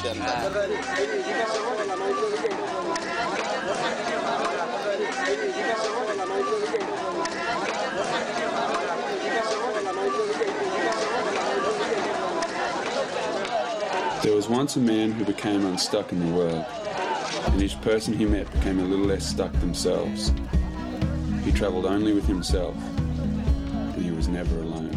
There was once a man who became unstuck in the world, and each person he met became a little less stuck themselves. He travelled only with himself, and he was never alone.